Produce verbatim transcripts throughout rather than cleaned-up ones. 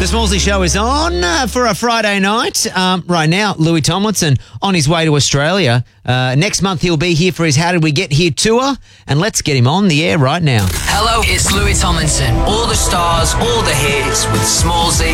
Smallsy Show is on uh, for a Friday night. Um, right now, Louis Tomlinson on his way to Australia. Uh, next month, he'll be here for his How Did We Get Here tour. And let's get him on the air right now. Hello, it's Louis Tomlinson. All the stars, all the hits with Smallsy.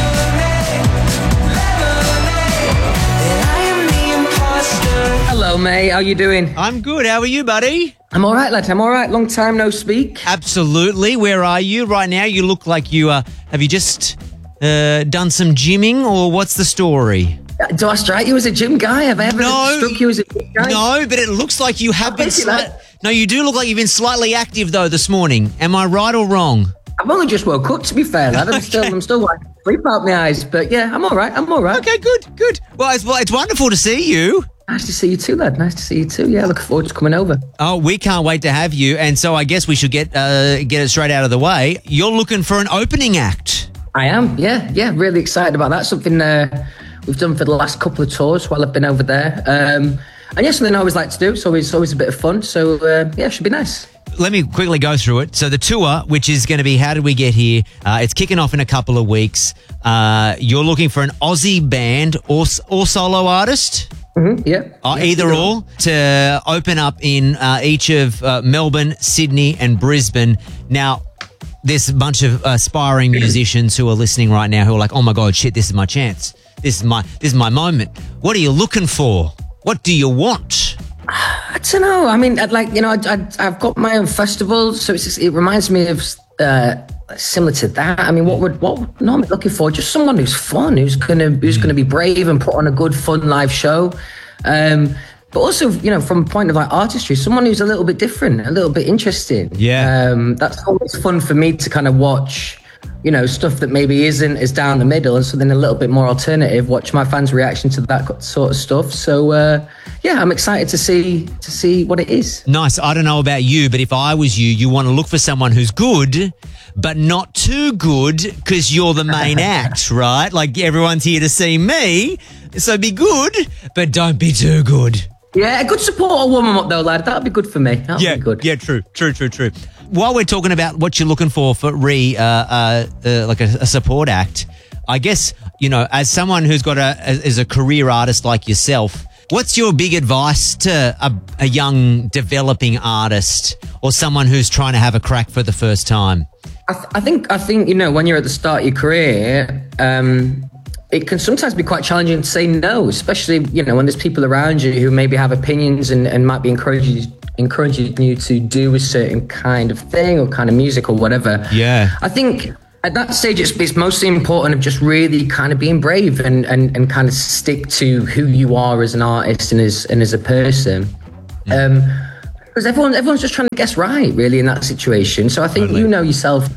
Hello, mate. How you doing? I'm good. How are you, buddy? I'm all right, lad. I'm all right. Long time no speak. Absolutely. Where are you right now? You look like you uh, have you just uh, done some gymming, or what's the story? Do I strike you as a gym guy? Have I ever No. struck you as a gym guy? No, but it looks like you have been. bet you Sli- that. no, you do look like you've been slightly active though this morning. Am I right or wrong? I've only just woke up, to be fair, lad. I'm Okay. still, I'm still like sleep out my eyes, but yeah, I'm all right. I'm all right. Okay, good, good. Well, it's, well, it's wonderful to see you. Nice to see you too, lad. Nice to see you too. Yeah, looking forward to coming over. Oh, we can't wait to have you. And so I guess we should get uh, get it straight out of the way. You're looking for an opening act. I am. Yeah, yeah. Really excited about that. Something uh, we've done for the last couple of tours while I've been over there. Um, and yeah, something I always like to do. It's always always a bit of fun. So uh, yeah, it should be nice. Let me quickly go through it. So the tour, which is going to be How Did We Get Here? Uh, it's kicking off in a couple of weeks. Uh, you're looking for an Aussie band or or solo artist? Mm-hmm, yeah. Uh, yeah. either or, to open up in uh, each of uh, Melbourne, Sydney and Brisbane. Now, there's a bunch of aspiring musicians who are listening right now who are like, oh my God, shit, this is my chance. This is my this is my moment. What are you looking for? What do you want? I don't know. I mean, I'd like, you know, I, I, I've got my own festival, so it's just, it reminds me of uh, similar to that. I mean, what would what would normally looking for? Just someone who's fun, who's gonna who's gonna be brave and put on a good, fun live show. Um, but also, you know, from a point of like artistry, someone who's a little bit different, a little bit interesting. Yeah. Um, that's always fun for me to kind of watch. You know, stuff that maybe isn't as down the middle and something a little bit more alternative. Watch my fans' reaction to that sort of stuff. So, uh, yeah, I'm excited to see to see what it is. Nice. I don't know about you, but if I was you, you want to look for someone who's good, but not too good because you're the main act, right? Like everyone's here to see me, so be good, but don't be too good. Yeah, a good support will warm them up though, lad. That'll be good for me. That'll Yeah, be good. yeah, true, true, true, true. While we're talking about what you're looking for for re, uh, uh, uh, like a, a support act, I guess, you know, as someone who's got a, as, as a career artist like yourself, what's your big advice to a, a young developing artist or someone who's trying to have a crack for the first time? I, th- I think I think you know, when you're at the start of your career, um, it can sometimes be quite challenging to say no, especially, you know, when there's people around you who maybe have opinions and, and might be encouraging encouraging you to do a certain kind of thing or kind of music or whatever. Yeah. I think at that stage, it's, it's mostly important of just really kind of being brave and, and, and kind of stick to who you are as an artist and as and as a person. Um, because everyone everyone's just trying to guess right, really, in that situation. So I think Totally. you know yourself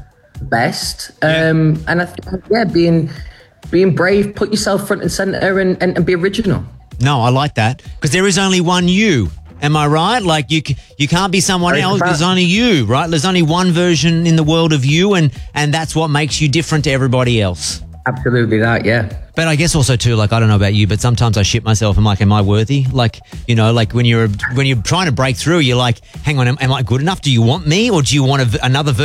best. Um, Yeah. And I think, yeah, being being brave, put yourself front and center and, and, and be original. No, I like that because there is only one you. Am I right? Like you, c- you can't be someone Very else. fast. There's only you, right? There's only one version in the world of you, and and that's what makes you different to everybody else. Absolutely that, yeah. But I guess also too, like I don't know about you, but sometimes I shit myself. I'm like, am I worthy? Like, you know, like when you're when you're trying to break through, you're like, hang on, am, am I good enough? Do you want me, or do you want a, another version?